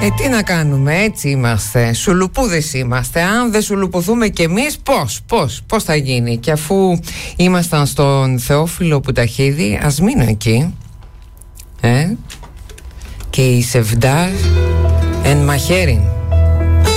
Τι να κάνουμε, έτσι είμαστε. Σουλουπούδες είμαστε. Αν δεν σουλουπωθούμε κι εμείς, πώς θα γίνει? Και αφού ήμασταν στον Θεόφιλο Πουταχίδη, ας μείνω εκεί. Και η Σεβδάρ εν μαχαίριν.